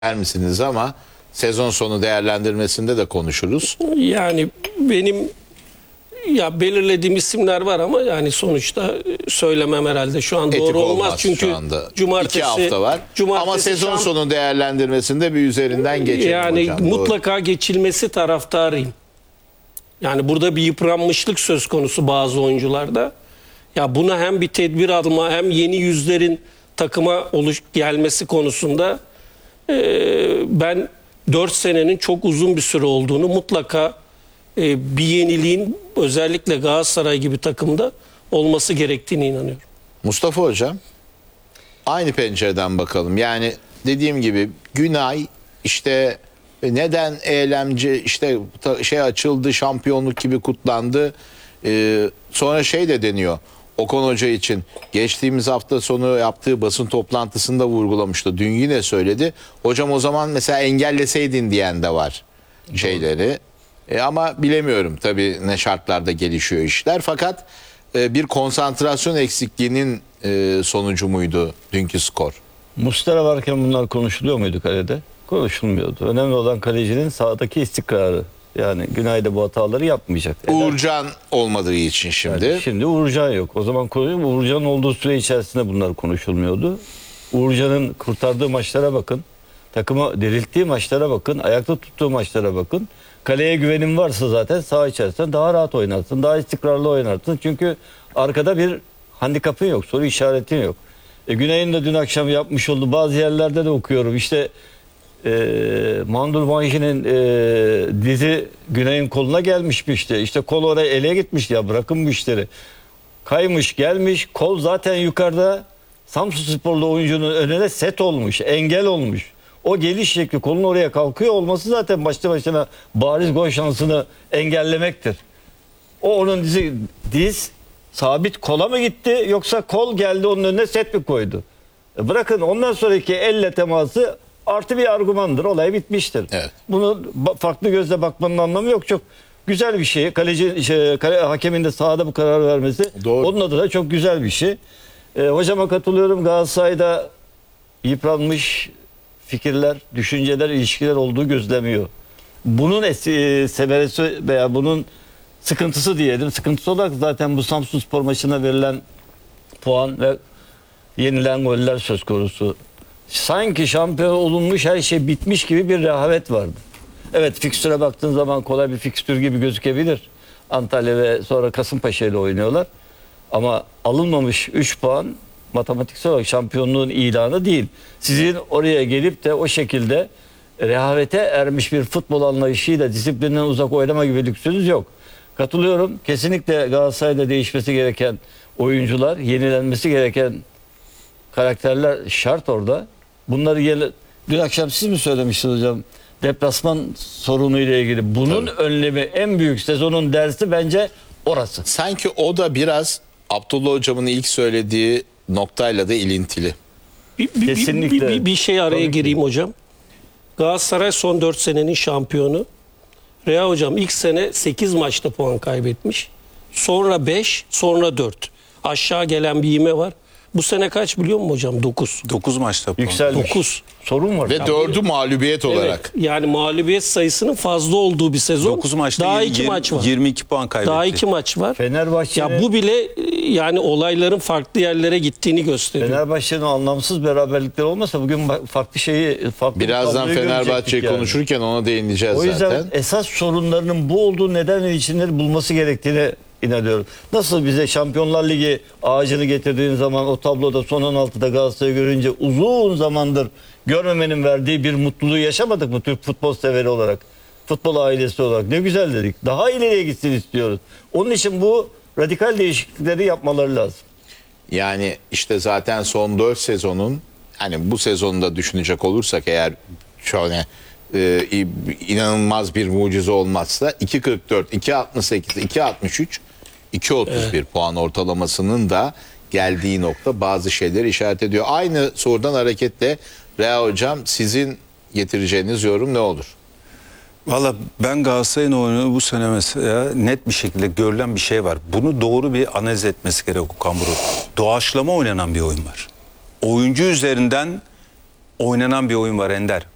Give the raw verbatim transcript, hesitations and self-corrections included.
misiniz ama sezon sonu değerlendirmesinde de konuşuruz. Yani benim ya belirlediğim isimler var ama yani sonuçta söylemem herhalde şu an Etik doğru olmaz, olmaz çünkü şu anda. cumartesi İki hafta var. cumartesi Ama sezon şamp- sonu değerlendirmesinde bir üzerinden geçelim yani hocam. mutlaka doğru. Geçilmesi taraftarıyım. Yani burada bir yıpranmışlık söz konusu bazı oyuncularda. Ya buna hem bir tedbir alma hem yeni yüzlerin takıma oluş gelmesi konusunda e, ben dört senenin çok uzun bir süre olduğunu, mutlaka e, bir yeniliğin özellikle Galatasaray gibi takımda olması gerektiğine inanıyorum. Mustafa Hocam, aynı pencereden bakalım. Yani dediğim gibi Günay işte neden eylemci işte şey açıldı, şampiyonluk gibi kutlandı. Ee, sonra şey de deniyor. Okan Hoca için geçtiğimiz hafta sonu yaptığı basın toplantısında vurgulamıştı. Dün yine söyledi. Hocam o zaman mesela engelleseydin diyen de var şeyleri. E ama bilemiyorum tabii ne şartlarda gelişiyor işler. Fakat e, bir konsantrasyon eksikliğinin e, sonucu muydu dünkü skor? Muslera varken bunlar konuşuluyor muydu kalede? Konuşulmuyordu. Önemli olan kalecinin sahadaki istikrarı. Yani Günay'da bu hataları yapmayacak. Uğurcan olmadığı için şimdi. Yani şimdi Uğurcan yok. O zaman Uğurcan'ın olduğu süre içerisinde bunlar konuşulmuyordu. Uğurcan'ın kurtardığı maçlara bakın. Takımı dirilttiği maçlara bakın. Ayakta tuttuğu maçlara bakın. Kaleye güvenin varsa zaten saha içerisinde daha rahat oynarsın. Daha istikrarlı oynarsın. Çünkü arkada bir handikapın yok. Soru işaretin yok. E, Günay'ın da dün akşam yapmış olduğu bazı yerlerde de okuyorum. İşte e, Mandur Manji'nin e, dizi Günay'ın koluna gelmiş bir işte. İşte kol oraya ele gitmiş ya, bırakın bu işleri. Kaymış gelmiş, kol zaten yukarıda, Samsunsporlu oyuncunun önüne set olmuş, engel olmuş. O geliş şekli, kolun oraya kalkıyor olması zaten başlı başına bariz gol şansını engellemektir. O onun dizi, diz sabit kola mı gitti yoksa kol geldi onun önüne set mi koydu? E bırakın, ondan sonraki elle teması artı bir argümandır. Olay bitmiştir. Evet. Bunu farklı gözle bakmanın anlamı yok. Çok güzel bir şey. Kaleci, şey, kale, hakemin de sahada bu karar vermesi. Doğru. Onun adı da çok güzel bir şey. E, hocama katılıyorum. Galatasaray'da yıpranmış fikirler, düşünceler, ilişkiler olduğu gözlemiyor. Bunun e, semeresi veya bunun sıkıntısı diyelim. Sıkıntısı olarak zaten bu Samsunspor maçına verilen puan ve yenilen goller söz konusu. Sanki şampiyon olunmuş, her şey bitmiş gibi bir rehavet vardı. Evet, fikstüre baktığın zaman kolay bir fikstür gibi gözükebilir. Antalya ve sonra Kasımpaşa ile oynuyorlar. Ama alınmamış üç puan matematiksel olarak şampiyonluğun ilanı değil. Sizin oraya gelip de o şekilde rehavete ermiş bir futbol anlayışıyla disiplinden uzak oynama gibi lüksünüz yok. Katılıyorum. Kesinlikle Galatasaray'da değişmesi gereken oyuncular, yenilenmesi gereken karakterler şart orada. Bunları yeni... Dün akşam siz mi söylemiştiniz hocam? Deplasman sorunuyla ilgili. Bunun Tabii. önlemi, en büyük sezonun dersi bence orası. Sanki o da biraz Abdullah Hocam'ın ilk söylediği noktayla da ilintili. Bir, bir, Kesinlikle. Bir, bir, bir şey araya Tabii gireyim ki. hocam. Galatasaray son dört senenin şampiyonu. Reha hocam ilk sene sekiz maçta puan kaybetmiş. Sonra beş, sonra dört. Aşağı gelen bir ivme var. Bu sene kaç biliyor musun hocam? dokuz. dokuz maçta puan. Yükselmiş. dokuz. Sorun var. Ve dördü mağlubiyet Evet, olarak. yani mağlubiyet sayısının fazla olduğu bir sezon. dokuz maçta daha yirmi, iki maç var. yirmi iki puan kaybetti. Daha iki maç var. Fenerbahçe. Ya bu bile yani olayların farklı yerlere gittiğini gösteriyor. Fenerbahçe'nin anlamsız beraberlikleri olmasa bugün farklı şeyi farklı Birazdan Fenerbahçe'yi yani. konuşurken ona değineceğiz zaten. O yüzden zaten. esas sorunlarının bu olduğu neden ve içinleri bulması gerektiğini inanıyorum. Nasıl bize Şampiyonlar Ligi ağacını getirdiğin zaman o tabloda son on altıda Galatasaray'ı görünce uzun zamandır görmemenin verdiği bir mutluluğu yaşamadık mı Türk futbol severi olarak? Futbol ailesi olarak. Ne güzel dedik. Daha ileriye gitsin istiyoruz. Onun için bu radikal değişiklikleri yapmaları lazım. Yani işte zaten son dört sezonun, hani bu sezonu da düşünecek olursak eğer şöyle e, inanılmaz bir mucize olmazsa iki kırk dört, iki altmış sekiz, iki altmış üç, iki otuz bir evet. puan ortalamasının da geldiği nokta bazı şeyleri işaret ediyor. Aynı sorudan hareketle Reha Hocam, sizin getireceğiniz yorum ne olur? Valla ben Galatasaray'ın oyunu bu sene mesela net bir şekilde görülen bir şey var. Bunu doğru bir analiz etmesi gerekiyor Okan Buruk. Doğaçlama oynanan bir oyun var. Oyuncu üzerinden oynanan bir oyun var Ender.